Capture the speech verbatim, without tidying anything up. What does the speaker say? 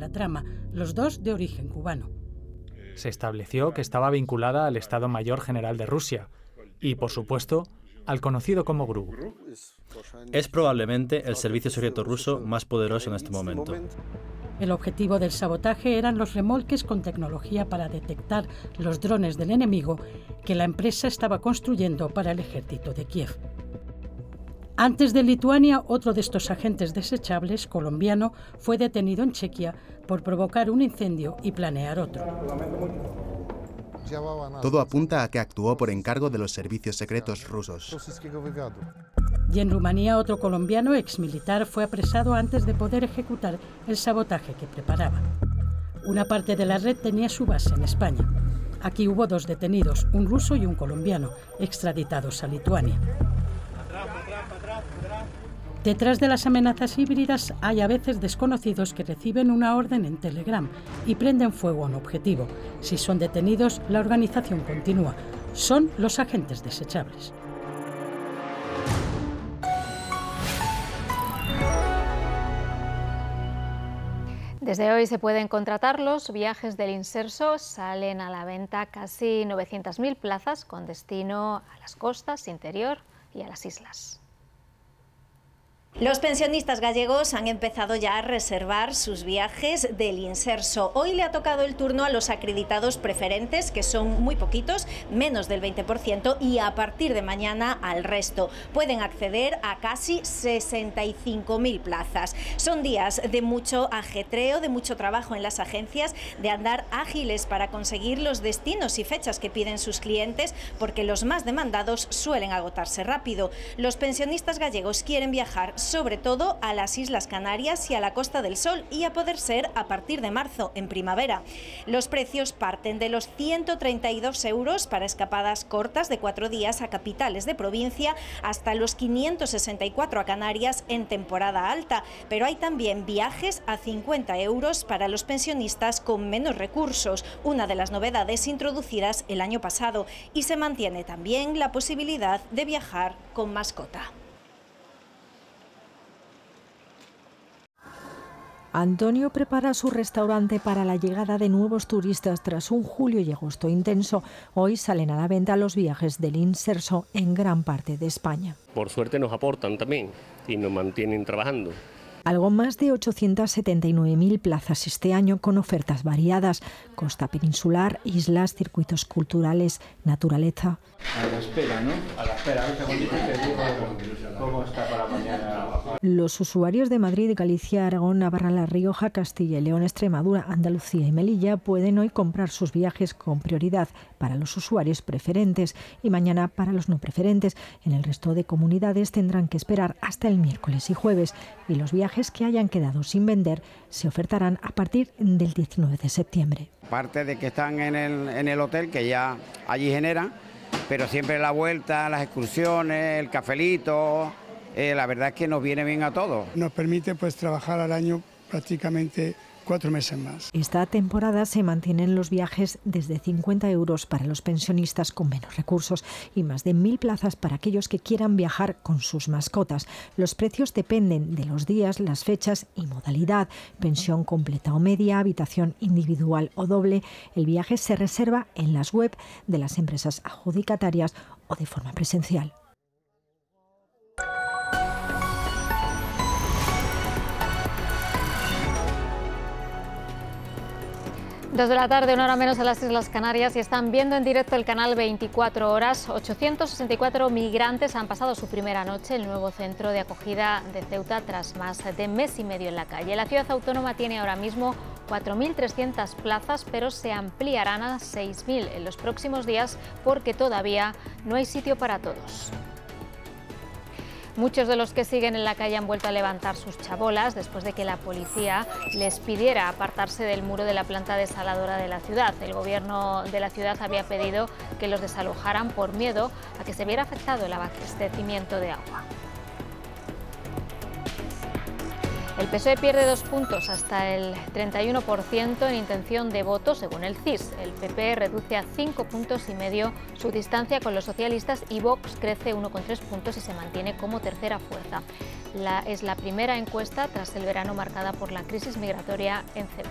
la trama, los dos de origen cubano. Se estableció que estaba vinculada al Estado Mayor General de Rusia y, por supuesto, al conocido como GRU. Es probablemente el servicio secreto ruso más poderoso en este momento. El objetivo del sabotaje eran los remolques con tecnología para detectar los drones del enemigo que la empresa estaba construyendo para el ejército de Kiev. Antes de Lituania, otro de estos agentes desechables, colombiano, fue detenido en Chequia por provocar un incendio y planear otro. Todo apunta a que actuó por encargo de los servicios secretos rusos. Y en Rumanía, otro colombiano exmilitar fue apresado antes de poder ejecutar el sabotaje que preparaba. Una parte de la red tenía su base en España. Aquí hubo dos detenidos, un ruso y un colombiano, extraditados a Lituania. Detrás de las amenazas híbridas hay a veces desconocidos que reciben una orden en Telegram y prenden fuego a un objetivo. Si son detenidos, la organización continúa. Son los agentes desechables. Desde hoy se pueden contratar los viajes del Inserso. Salen a la venta casi novecientas mil plazas con destino a las costas, interior y a las islas. Los pensionistas gallegos han empezado ya a reservar sus viajes del Inserso. Hoy le ha tocado el turno a los acreditados preferentes, que son muy poquitos, menos del veinte por ciento, y a partir de mañana al resto. Pueden acceder a casi sesenta y cinco mil plazas. Son días de mucho ajetreo, de mucho trabajo en las agencias, de andar ágiles para conseguir los destinos y fechas que piden sus clientes, porque los más demandados suelen agotarse rápido. Los pensionistas gallegos quieren viajar sobre todo a las Islas Canarias y a la Costa del Sol, y a poder ser a partir de marzo, en primavera. Los precios parten de los ciento treinta y dos euros para escapadas cortas de cuatro días a capitales de provincia, hasta los quinientos sesenta y cuatro a Canarias en temporada alta, pero hay también viajes a cincuenta euros para los pensionistas con menos recursos, una de las novedades introducidas el año pasado, y se mantiene también la posibilidad de viajar con mascota. Antonio prepara su restaurante para la llegada de nuevos turistas tras un julio y agosto intenso. Hoy salen a la venta los viajes del Inserso en gran parte de España. Por suerte nos aportan también y nos mantienen trabajando. Algo más de ochocientas setenta y nueve mil plazas este año, con ofertas variadas: costa peninsular, islas, circuitos culturales, naturaleza. A la espera, ¿no? A la espera, ahorita cuando te digo cómo está para mañana. Los usuarios de Madrid, Galicia, Aragón, Navarra, La Rioja, Castilla y León, Extremadura, Andalucía y Melilla pueden hoy comprar sus viajes con prioridad para los usuarios preferentes y mañana para los no preferentes. En el resto de comunidades tendrán que esperar hasta el miércoles y jueves, y los viajes que hayan quedado sin vender se ofertarán a partir del diecinueve de septiembre. Aparte de que están en el, en el hotel, que ya allí generan, pero siempre la vuelta, las excursiones, el cafelito, eh, la verdad es que nos viene bien a todos. Nos permite pues trabajar al año prácticamente cuatro meses más. Esta temporada se mantienen los viajes desde cincuenta euros para los pensionistas con menos recursos y más de mil plazas para aquellos que quieran viajar con sus mascotas. Los precios dependen de los días, las fechas y modalidad. Pensión completa o media, habitación individual o doble. El viaje se reserva en las web de las empresas adjudicatarias o de forma presencial. Dos de la tarde, una hora menos en las Islas Canarias, y están viendo en directo el canal veinticuatro horas. ochocientos sesenta y cuatro migrantes han pasado su primera noche en el nuevo centro de acogida de Ceuta tras más de mes y medio en la calle. La ciudad autónoma tiene ahora mismo cuatro mil trescientas plazas, pero se ampliarán a seis mil en los próximos días porque todavía no hay sitio para todos. Muchos de los que siguen en la calle han vuelto a levantar sus chabolas después de que la policía les pidiera apartarse del muro de la planta desaladora de la ciudad. El gobierno de la ciudad había pedido que los desalojaran por miedo a que se viera afectado el abastecimiento de agua. El P S O E pierde dos puntos hasta el treinta y uno por ciento en intención de voto según el C I S. El P P reduce a cinco puntos y medio su distancia con los socialistas y Vox crece uno coma tres puntos y se mantiene como tercera fuerza. La, es la primera encuesta tras el verano marcada por la crisis migratoria en Ceuta.